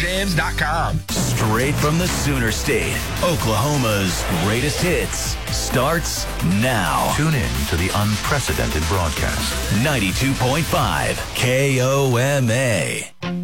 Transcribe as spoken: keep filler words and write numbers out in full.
jams dot com. Straight from the Sooner State, Oklahoma's greatest hits starts now. Tune in to the unprecedented broadcast. ninety-two point five K O M A.